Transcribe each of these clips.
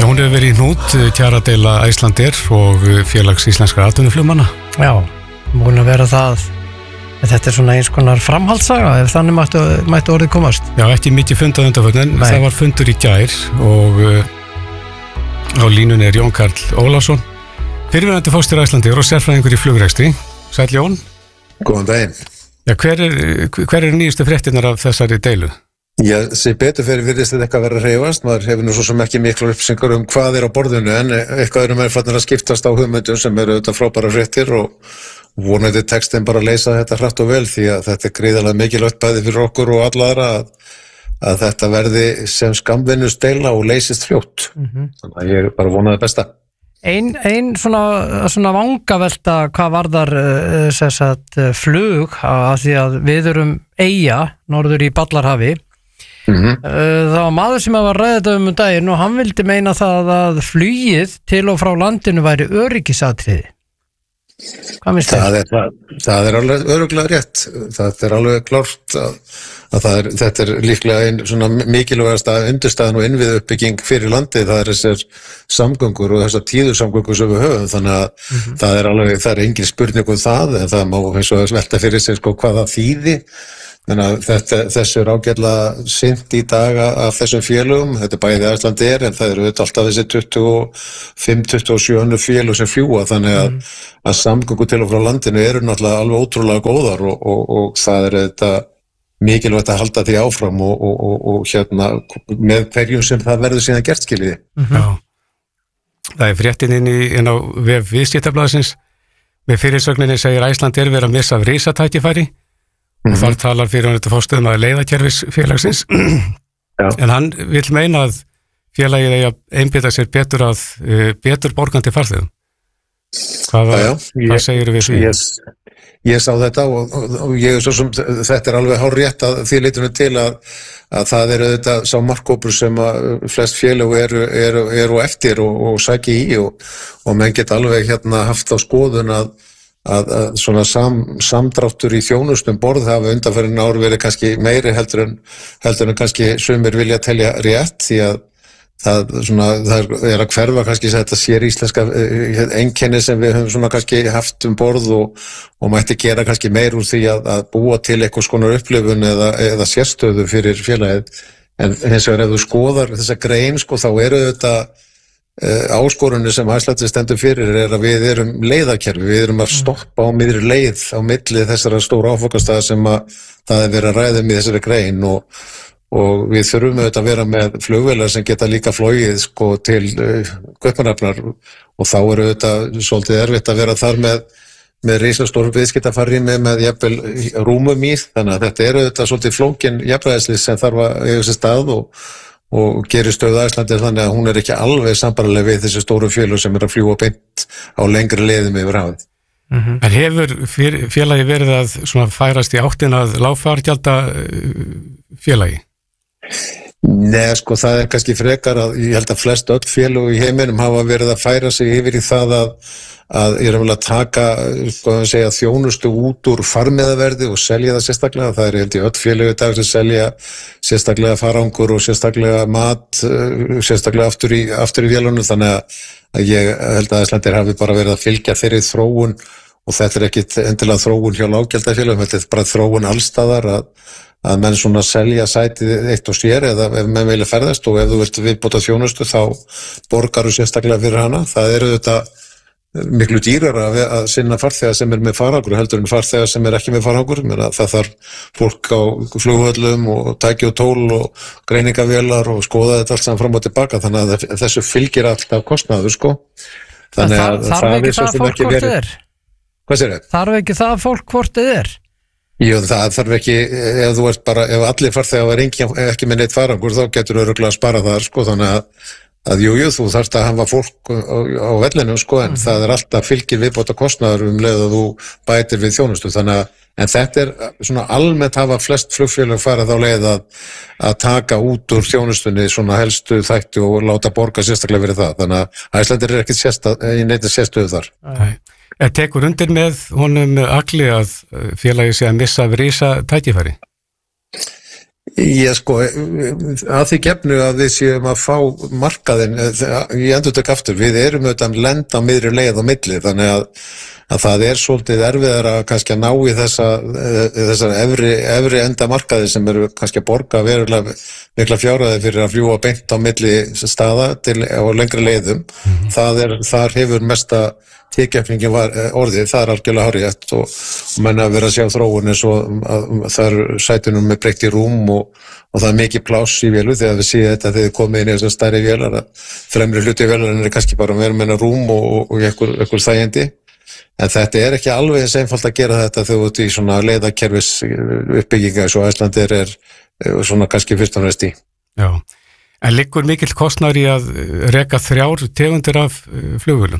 Já, hún hefur verið í hnút kjaradeila Icelandair og félags íslenskra atvinnuflugmanna. Já, múin að vera það. Þetta svona eins konar framhaldssaga ef þannig mættu orðið komast. Já, ekki mikið fundað undanförn, en það var fundur í gær og á línunni Jón Karl Ólafsson, fyrrverandi forstjóri Icelandair og sérfræðingur í flugrekstri. Sæll Jón. Góðan daginn. Já, hver nýjustu fréttirnar af þessari deilu? Já, sem betur fyrir virðist þetta eitthvað vera að hreyfast. Maður hefur nú svo sem ekki miklu upplýsingar hvað á borðinu, en eitthvað með farnir að skiptast á hugmyndum sem eru auðvitað frábæra fréttir og vonandi textin bara að leysa þetta hratt og vel, því að þetta gríðarlega mikilvægt bæði fyrir okkur og alla aðra að þetta verði sem skammvinnust deila og leysist fljótt. Þannig að ég bara vonaði besta. Ein svona vangavelta hvað varðar flug að því að við erum eyja norður í Ballarhafi. Það var maður sem var ræðið um daginn og hann vildi meina það að flugið til og frá landinu væri öryggisatriði. Hvað finnst þér? Það er alveg örugglega rétt. Það er alveg klárt að þetta er líklega einn svona mikilvægasta undirstaðan og innviðauppbygging fyrir landið. Það er þessar samgöngur og þessar tíðusamgöngur sem við höfum, þannig að það er engin spurning um það, en það má eins og svelta fyrir sig hvað það þýði. Þannig að þessu er ágætlega sinnt í dag af þessum félögum. Þetta er bæði Icelandair, en það eru alltaf þessi 25-27 félög sem fljúga, þannig að samgöngur til og frá landinu eru náttúrulega alveg ótrúlega góðar og það er þetta mikilvægt að halda því áfram og hérna með hverjum sem það verður síðan gert, skiljiði. Já, það er fréttin inn á vef Viðskiptablaðsins. Með fyrirsögninni segir Icelandair vera að missa af risatækifæri. Og þar talar fyrir þetta forstöðum að leiðakerfisfélagsins. En hann vil meina að félagið eigi að einbeita sér betur borgandi farþegum. Hvað segir við því? Ég sá þetta og ég svo sem þetta er alveg hárrétt að því leytinu til að það eru þetta sá markhópur sem að flest félög eru eftir og sækja í og menn geta alveg hérna haft á skoðun að svona samdráttur í þjónustum borð hafa undanfarin ár verið kannski meiri heldur en kannski sumir vilja telja rétt, því að það er að hverfa kannski þetta sér íslenska einkenni sem við höfum svona kannski haft borð og mætti gera kannski meir úr því að búa til eitthvað skonar upplifun eða sérstöðu fyrir félagið. En hins vegar ef þú skoðar þessa grein, þá eru þetta áskorunni sem Icelandair stendur fyrir er að við erum leiðakerfi, við erum að stoppa á miðri leið á milli þessara stóra áfangastaða sem að það er verið að ræða í þessari grein og við þurfum auðvitað að vera með flugvélar sem geta líka flogið til Kaupmannahafnar og þá er auðvitað svolítið erfitt að vera þar með risastór viðskiptafarri með jafnvel rúmum í, þannig að þetta er auðvitað svolítið flókin jafnræðislis sem þarf að eiga sér stað og gerir stöðu Icelandair þannig að hún er ekki alveg sambærileg við þessi stóru félög sem er að fljúga beint á lengri leiðum yfir hafið. En hefur félagi verið að svona færast í áttina að lágfargjalda félagi? Nei, það er kannski frekar að ég held að flest öll félög í heiminum hafa verið að færa sig yfir í það að ég er að taka þjónustu út úr farmiðaverði og selja það sérstaklega. Það er held ég öll félög í dag sem selja sérstaklega farangur og sérstaklega mat, sérstaklega aftur í vélunum, þannig að ég held að Icelandair hafi bara verið að fylgja þeirri þróun og þetta er ekkit endilega þróun hjá lággjaldafélögum, þetta er bara þróun allstaðar að menn svona selja sætið eitt og sér eða ef menn vilja ferðast og ef þú vilt viðbóta þjónustu þá borgar þú sérstaklega fyrir hana. Það eru þetta miklu dýrara að sinna farþega sem er með farangur heldur en farþega sem er ekki með farangur. Það þarf fólk á flugvöllum og tæki og tól og greiningavélar og skoða þetta allt saman fram og tilbaka, þannig að þessu fylgir alltaf kostnaður Þannig að þarf ekki það fólk hvort þið er? Hvað segir þið? Þarf ekki það fólk hvort þið er? Jú, það þarf ekki, ef allir farþegar var ekki með neitt farangur þá getur örugglega að spara þar, þannig að jú, þú þarft að hafa fólk á vellinu, en það er alltaf fylgir viðbóta kostnaður leið að þú bætir við þjónustu, þannig að en þetta er svona almennt hafa flest flugfélög farið þá leið að taka út úr þjónustunni svona helstu þætti og láta borga sérstaklega verið það, þannig að Icelandair er ekkert í neitt sérstöðu þar. Tekur undir með honum Agli að félagi sé að missa af risa tækifæri? Ég sko, að því gefnu að við séum að fá markaðin, ég endur þetta aftur, við erum auðvitað að lenda á miðri leið á milli, þannig að það svolítið erfiðar að kannski að ná í þessar efri enda markaði sem eru kannski að borga verulega mikla fjárhæði fyrir að fljúga beint á milli staða á lengri leiðum. Þar hefur mesta tekjafningin orðið, það algjörlega hárrétt og menn að vera að sjá þróun eins og þar sætunum með breytt í rúm og það mikið pláss í vélu þegar við séum þetta þegar þið komið inn í þessar stærri vélar að fremri hluti vélarinn kannski bara að vera með rúm og einhver þægindi. En þetta ekki alveg eins einfalt að gera þetta þegar þú ert í svona leiðakerfis uppbygginga eins og Icelandair svona kannski fyrst og næst í. Já, en liggur mikill kostnaður í að reka 3 tegundir af flugvélum?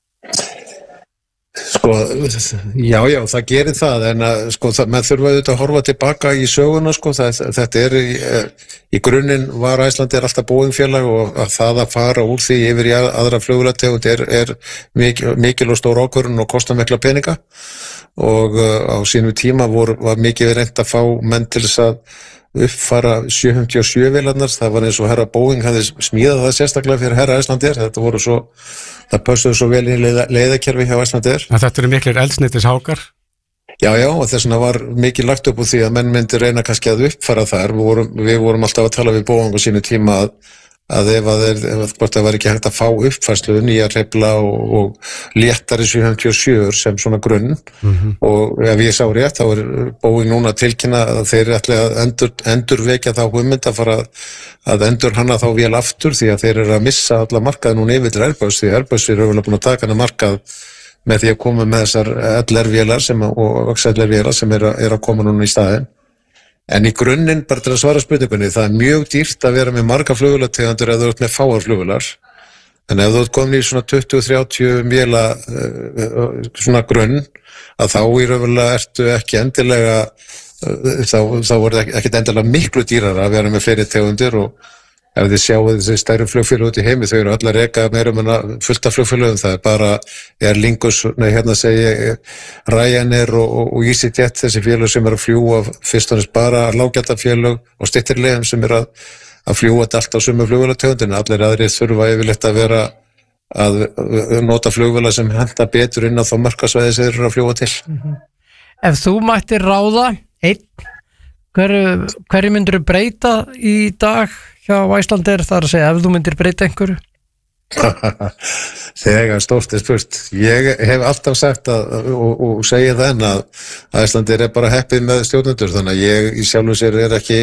Sko, já, það gerir það, en sko, menn þurfa auðvitað að horfa tilbaka í söguna, sko, þetta í grunninn var Icelandair alltaf Boeing-félag og að það að fara úr því yfir í aðra flugvélategund mikil og stór ákvörðun og kostar mikla peninga og á sínum tíma var mikið reynt að fá menn til þess að uppfara 757 vélarnar, það var eins og herra Boeing hafði smíðað það sérstaklega fyrir herra Icelandair, það pössuði svo vel í leiðakerfi hjá Icelandair. Þetta eru miklir eldsneytishákar? Já, og þess vegna var mikið lagt upp úr því að menn myndi reyna kannski að uppfara þar, við vorum alltaf að tala við Boeing á sínu tíma að ef hvort það var ekki hægt að fá uppfærslu nýja hreyfla og léttari 757 sem svona grunn og ef ég sá rétt þá Boeing núna tilkynna að þeir ætli að endurvekja þá hugmynd að fara að endurhanna þá vél aftur því að þeir eru að missa alla markaði núna yfir til Airbus því Airbus eru búin að taka hana markað með því að koma með þessar LR-vélar og XLR-vélar sem eru að koma núna í staðinn. En í grunninn, bara til að svara spurningunni, það mjög dýrt að vera með marga flugvélategundir ef þú ert með fáar flugvélar. En ef þú ert komin í svona 20-30 véla svona grunn, að þá í raunverulega ertu ekki endilega, þá voru ekkert endilega miklu dýrar að vera með fleiri tegundir og ef þið sjáu þessi stærri flugfélög út í heimi, þau eru allar reka meira fullt af flugfélögum, það bara Lingus, hérna segi Ryanair og EasyJet, þessi félög sem eru að fljúga fyrst og næst bara lággjaldafélög og styttirlegum sem eru að fljúga allt á sömu flugvélategundinu, allir aðrir þurfa yfirleitt að vera að nota flugvélar sem henta betur inn á þá markasvæði sem þeir eru að fljúga til. Ef þú mættir ráða hverju myndir þú breyta í dag hjá Icelandair, það að segja ef þú myndir breyta einhverju? Þegar stórt spurt. Ég hef alltaf sagt og segja þenn að Icelandair bara heppið með stjórnendur, þannig að ég í sjálfu sér ekki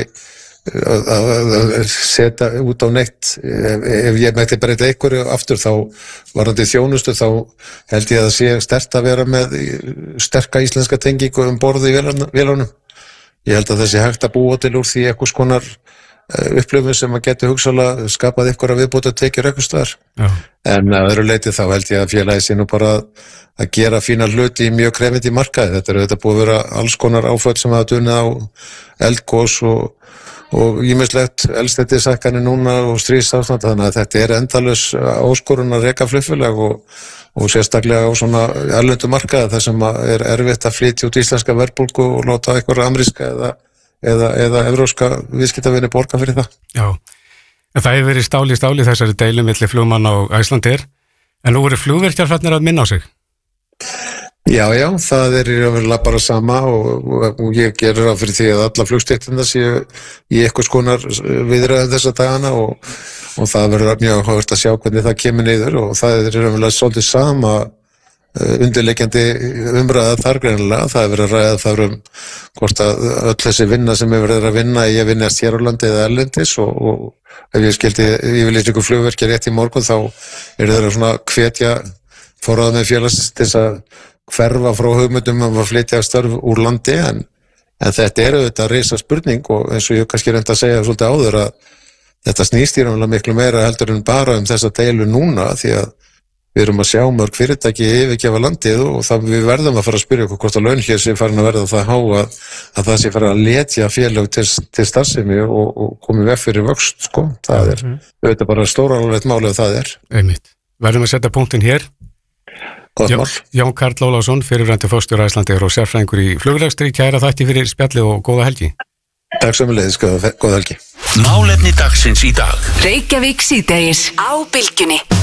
að setja út á neitt. Ef ég mætti breyta einhverju aftur þá varandi þjónustu þá held ég að það sé sterkt að vera með sterka íslenska tengingu borð í vélunum. Ég held að þessi hægt að búa til úr því einhvers konar upplifun sem að geti hugsalega skapað ykkur að viðbúta tekjur einhvers staðar. En að öðru leyti þá held ég að félagið sé nú bara að gera fína hluti í mjög krefindi markaði. Þetta búið að vera alls konar áföll sem hafa dunnið á eldgos og ýmislegt eldsneytisækkanir núna og stríðsástand, þannig að þetta endalaus áskorun að reka flugfélag og sérstaklega á svona erlendu markaði þar sem erfitt að flytja út íslenska verðbólgu og láta einhverja ameríska eða evrópska viðskiptavini borga fyrir það. Já, en það hefur verið stál í stáli þessari deilu milli flugmanna og Icelandair, en nú voru flugvirkjar farnir að minna á sig. Já, það í raunverulega bara sama og ég gerir það fyrir því að alla flugstéttina séu í einhvers konar viðræðum þessa dagana og það verður mjög áhugavert að sjá hvernig það kemur niður og það í raunverulega svolítið sama undirleikjandi umræða þar greinilega. Það verið að ræða þar hvort að öll þessi vinna sem hefur verið að vinna ég vinnast hér á landi eða erlendis og ef ég skildi yfirlýsingu flugvirkja rétt í morgun þá þeirra svona hvetja forráð með félags til þess að hverfa frá hugmyndum að flytja störf úr landi en þetta auðvitað risa spurning og eins og ég kannski reyndi að segja svolítið áður að þetta snýst í raunverulega miklu meira heldur en bara þessa deilu núna því að við erum að sjá mörg fyrirtæki yfirgefa landið og það við verðum að fara að spyrja okkur hvort að laun hér sé farin að verða það há að það sé fara að letja félög til starfsemi og komið veg fyrir vöxt sko. Það auðvitað bara stóra alveg málið að það Einmitt. Verðum að setja punktinn hér. Jón Karl Ólafsson, fyrirverandi forstjóri Icelandair og sérfræðingur í flugrekstri, kæra þætti fyrir spjallið og góða helgi. Takk sömuleiðis, góða helgi. Málefni dagsins í dag. Reykjavík síðdegis á Bylgjunni.